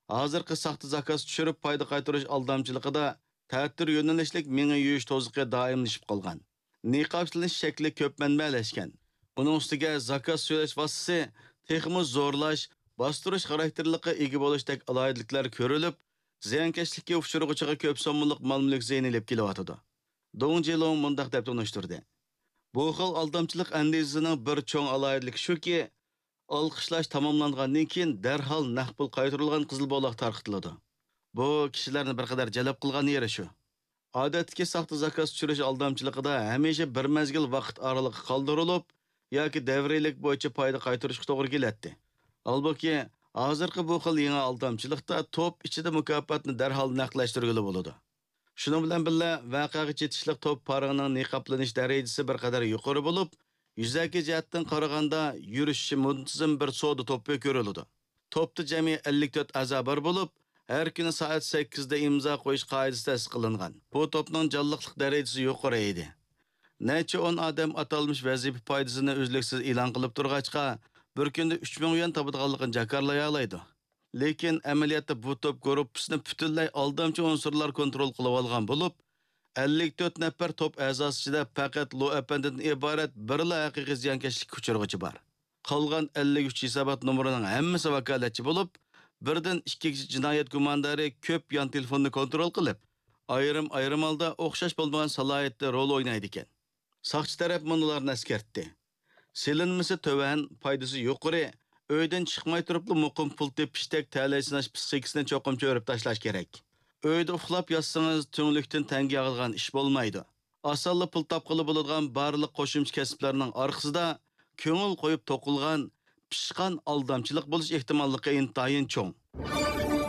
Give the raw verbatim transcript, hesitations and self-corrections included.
Hozirgi saxta zakaz tushirib foyda qaytarish aldamchiligida ta'tir yo'nalishlik menga yuyish to'ziqi doimlashib qolgan. Niqoblanish shakli ko'p manbalashgan. Uning ustiga zakaz so'rash vositasi texmi zo'rlash, bostirish xarakterliga ega bo'lishdek aloyidliklar ko'rilib, ziyonkashlikka uchrag'uchiga ko'p so'mlik mol-mulk ziynilib kelyotidi. Dong Jilong mundaq deb tunishtirdi. Bu xil aldamchilik andizisining bir cho'ng aloyidligi shuki, olqishlash tamomlangandan keyin darhol naqd pul qaytarilgan qizil bo'loq tarqitiladi. Bu kishilarni bir qadar jalb qilgan yeri shu. Odatdagi saxta zakaz tushirish aldamchiligida hamisha bir mezgil vaqt oralig'i qoldirilib yoki davriylik bo'yicha foyda qaytarishga to'g'ri keladi. Albatta, hozirgi bu xil yangi aldamchilikda top ichida mukofotni darhol naqdlashtirgili bo'ladi. Shuning bilan birga voqeaga yetishlik top parig'ining niqoblanish darajasi bir qadar yuqori bo'lib, yuzaki jihatdan qaraganda yurishi muntazam bir savdo to'pi ko'riladi. Topda jami ellik to'rt a'zo bor bo'lib, har kuni soat sakkizda imzo qo'yish qoidasi tasdiq qilingan. Bu topning jonliqlik darajasi yuqori edi. Necha o'n odam atalmış vazifa foydasini uzluksiz e'lon qilib turg'achqa, bir kunda uch ming yuan topadiganligini jakarlay oladi. Lekin amaliyotda bu top korrupsiyani butunlay aldamchi unsurlar kontrol qilib olgan bo'lib, ellik to'rt nafar top a'zosi ichida faqat Lo apandidan iborat birla haqiqiy ziyonkashlikka uchirg'uchi bor. Qolgan ellik uch hisobot nomerining hammasi vakolatchi bo'lib, birdan ikki jinoyat gumondori ko'p yon telefonni kontrol qilib, ayrim-ayrim holda o'xshash bo'lmagan salohiyatda rol o'ynaydi ekan. Saqchi taraf bunlarni eskartdi. Selinmasi tovan, foydasi yuqori, uydan chiqmay turibli muqim pul tepishdek ta'laysinash psixikasini cho'qim cho'rib tashlash kerak. Uyda uxlab yotsangiz to'nglikdan tanga yig'ilgan ish bo'lmaydi. Osonli pul topqili bo'ladigan barliq qo'shimcha kasblarning orqasida ko'ngil qo'yib to'qilgan, pishqan aldamchilik bo'lish ehtimolligi intayin cho'ng.